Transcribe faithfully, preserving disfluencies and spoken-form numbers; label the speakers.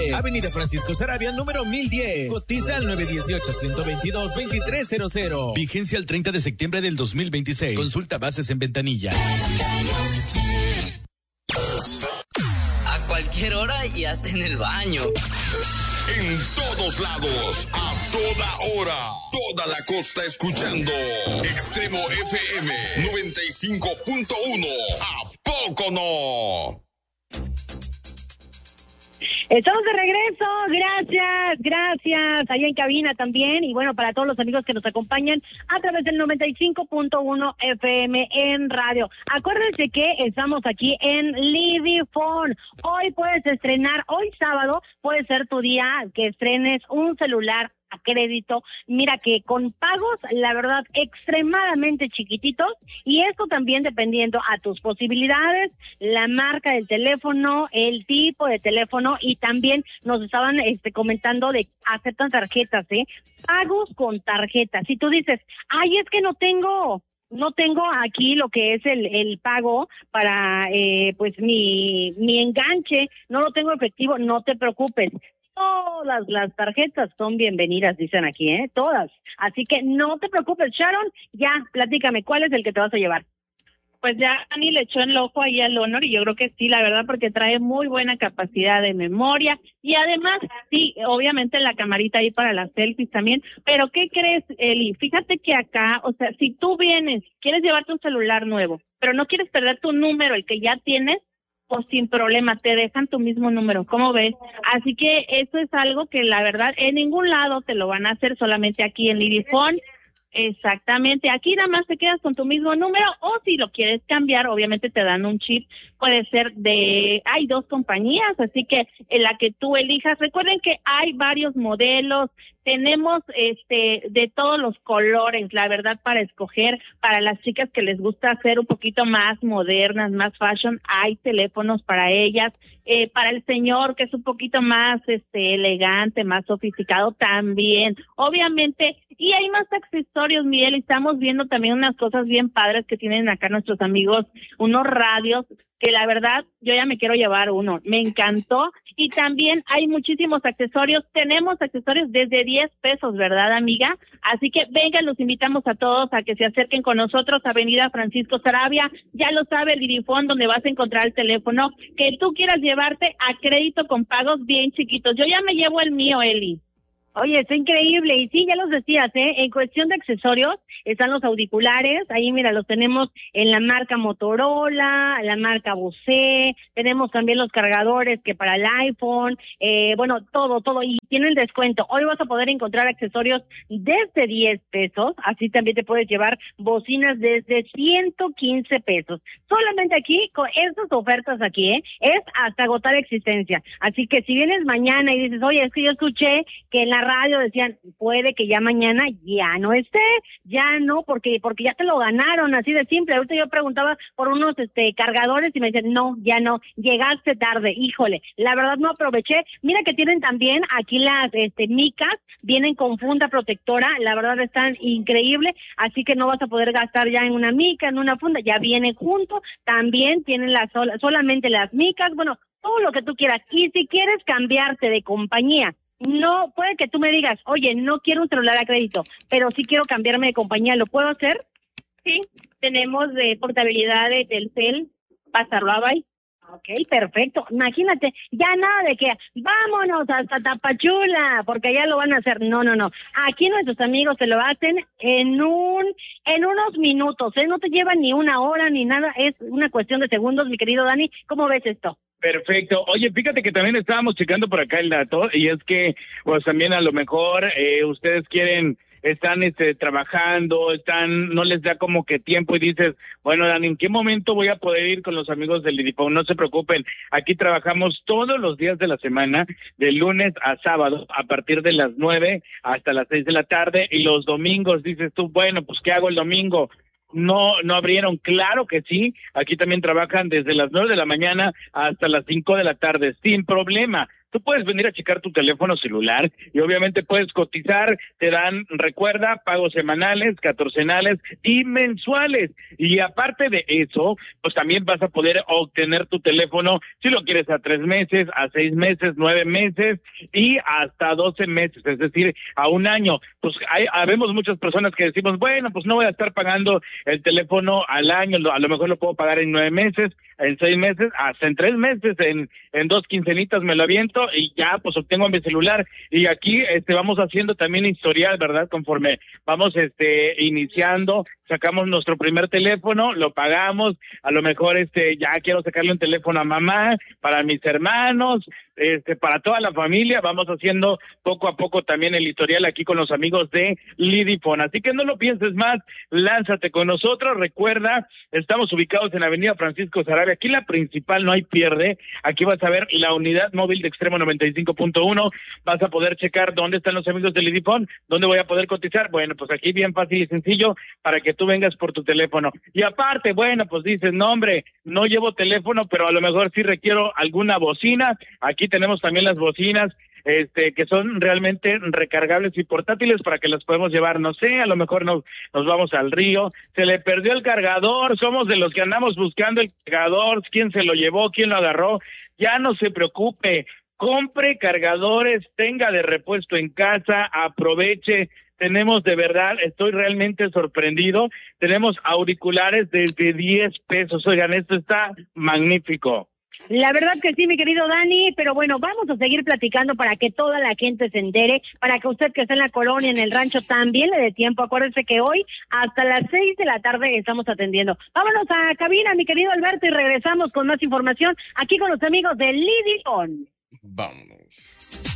Speaker 1: Avenida Francisco Sarabia, número mil diez. Cotiza al nueve uno ocho, uno dos dos, dos tres cero cero. Vigencia el treinta de septiembre del dos mil veintiséis. Consulta bases en ventanilla.
Speaker 2: A cualquier hora y hasta en el baño.
Speaker 3: En todos lados, a toda hora, toda la costa escuchando Extremo F M noventa y cinco punto uno. ¿A poco no?
Speaker 4: Estamos de regreso, gracias, gracias, allá en cabina también, y bueno, para todos los amigos que nos acompañan a través del noventa y cinco punto uno F M en radio. Acuérdense que estamos aquí en Lidifone. Hoy puedes estrenar, hoy sábado puede ser tu día que estrenes un celular a crédito. Mira que con pagos, la verdad, extremadamente chiquititos, y esto también dependiendo a tus posibilidades, la marca del teléfono, el tipo de teléfono, y también nos estaban este, comentando de aceptan tarjetas, ¿eh? Pagos con tarjetas. Si tú dices, ay, es que no tengo... No tengo aquí lo que es el, el pago para eh, pues mi, mi enganche, no lo tengo efectivo, no te preocupes. Todas las tarjetas son bienvenidas, dicen aquí, ¿eh? Todas. Así que no te preocupes, Sharon, ya, platícame, ¿cuál es el que te vas a llevar?
Speaker 5: Pues ya Dani le echó el ojo ahí al Honor, y yo creo que sí, la verdad, porque trae muy buena capacidad de memoria, y además, sí, obviamente la camarita ahí para las selfies también, pero ¿qué crees, Eli? Fíjate que acá, o sea, si tú vienes, quieres llevarte un celular nuevo, pero no quieres perder tu número, el que ya tienes, pues sin problema, te dejan tu mismo número, ¿cómo ves? Así que eso es algo que la verdad en ningún lado te lo van a hacer, solamente aquí en Lidifone. Exactamente, aquí nada más te quedas con tu mismo número, o si lo quieres cambiar, obviamente te dan un chip, puede ser de, hay dos compañías, así que en la que tú elijas. Recuerden que hay varios modelos, tenemos este de todos los colores, la verdad, para escoger. Para las chicas que les gusta ser un poquito más modernas, más fashion, hay teléfonos para ellas. Eh, para el señor que es un poquito más este elegante, más sofisticado, también, obviamente, y hay más accesorios, Miguel, y estamos viendo también unas cosas bien padres que tienen acá nuestros amigos, unos radios, que la verdad, yo ya me quiero llevar uno, me encantó, y también hay muchísimos accesorios, tenemos accesorios desde diez pesos, ¿verdad, amiga? Así que vengan, los invitamos a todos a que se acerquen con nosotros, Avenida Francisco Sarabia, ya lo sabe, el Lidifone, donde vas a encontrar el teléfono que tú quieras llevarte a crédito con pagos bien chiquitos. Yo ya me llevo el mío, Eli.
Speaker 4: Oye, está increíble, y sí, ya los decías, ¿eh? En cuestión de accesorios, están los auriculares, ahí mira, los tenemos en la marca Motorola, la marca Bose, tenemos también los cargadores que para el iPhone, eh, bueno, todo, todo, y tienen descuento. Hoy vas a poder encontrar accesorios desde diez pesos, así también te puedes llevar bocinas desde ciento quince pesos. Solamente aquí, con estas ofertas aquí, ¿eh? Es hasta agotar existencia. Así que si vienes mañana y dices, oye, es que yo escuché que en la radio decían, puede que ya mañana ya no esté, ya no, porque porque ya te lo ganaron, así de simple. Ahorita yo preguntaba por unos este cargadores y me decían, no, ya no, llegaste tarde, híjole, la verdad no aproveché. Mira que tienen también aquí las este micas, vienen con funda protectora, la verdad están increíbles, así que no vas a poder gastar ya en una mica, en una funda, ya viene junto, también tienen las sol, solamente las micas, bueno, todo lo que tú quieras. Y si quieres cambiarte de compañía, no, puede que tú me digas, oye, no quiero un celular a crédito, pero sí quiero cambiarme de compañía, ¿lo puedo hacer?
Speaker 5: Sí, tenemos de portabilidad de Telcel, pasarlo a Bye.
Speaker 4: Ok, perfecto. Imagínate, ya nada de que vámonos hasta Tapachula, porque allá lo van a hacer. No, no, no. Aquí nuestros amigos se lo hacen en un, en unos minutos, ¿eh? No te llevan ni una hora ni nada, es una cuestión de segundos, mi querido Dani. ¿Cómo ves esto?
Speaker 6: Perfecto. Oye, fíjate que también estábamos checando por acá el dato, y es que, pues también a lo mejor eh, ustedes quieren, están este, trabajando, están, no les da como que tiempo y dices, bueno, Dani, ¿en qué momento voy a poder ir con los amigos del Lidifone? No se preocupen, aquí trabajamos todos los días de la semana, de lunes a sábado, a partir de las nueve hasta las seis de la tarde, y los domingos dices tú, bueno, pues ¿qué hago el domingo? No, no abrieron, claro que sí, aquí también trabajan desde las nueve de la mañana hasta las cinco de la tarde, sin problema. tú puedes venir a checar tu teléfono celular y obviamente puedes cotizar, te dan, recuerda, pagos semanales, catorcenales y mensuales. Y aparte de eso, pues también vas a poder obtener tu teléfono si lo quieres a tres meses, a seis meses, nueve meses y hasta doce meses, es decir, a un año. Pues hay, habemos muchas personas que decimos, bueno, pues no voy a estar pagando el teléfono al año, a lo mejor lo puedo pagar en nueve meses, en seis meses, hasta en tres meses, en, en dos quincenitas me lo aviento y ya pues obtengo mi celular. Y aquí este vamos haciendo también historial, ¿verdad? Conforme vamos este iniciando, sacamos nuestro primer teléfono, lo pagamos, a lo mejor este ya quiero sacarle un teléfono a mamá, para mis hermanos, este para toda la familia, vamos haciendo poco a poco también el historial aquí con los amigos de Lidifone. Así que no lo pienses más, lánzate con nosotros. Recuerda, estamos ubicados en Avenida Francisco Sarabia, aquí la principal, no hay pierde. Aquí vas a ver la unidad móvil de Extremo noventa y cinco punto uno, vas a poder checar dónde están los amigos de Lidifone, dónde voy a poder cotizar. Bueno, pues aquí bien fácil y sencillo para que tú vengas por tu teléfono. Y aparte, bueno, pues dices, no hombre, no llevo teléfono, pero a lo mejor sí requiero alguna bocina. Aquí tenemos también las bocinas este que son realmente recargables y portátiles para que las podemos llevar, no sé, a lo mejor nos, nos vamos al río, se le perdió el cargador, somos de los que andamos buscando el cargador, quién se lo llevó, quién lo agarró, ya no se preocupe, compre cargadores, tenga de repuesto en casa, aproveche. Tenemos de verdad, estoy realmente sorprendido, tenemos auriculares desde diez pesos, oigan, esto está magnífico.
Speaker 4: La verdad que sí, mi querido Dani, pero bueno, vamos a seguir platicando para que toda la gente se entere, para que usted que está en la colonia, en el rancho, también le dé tiempo. Acuérdense que hoy hasta las seis de la tarde estamos atendiendo. Vámonos a cabina, mi querido Alberto, y regresamos con más información aquí con los amigos de Lidifone.
Speaker 1: Vámonos.